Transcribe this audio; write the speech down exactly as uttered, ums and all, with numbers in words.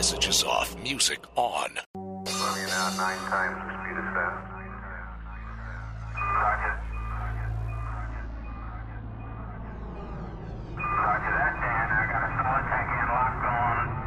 Messages off, music on. Moving out nine times the speed of sound. Roger. Roger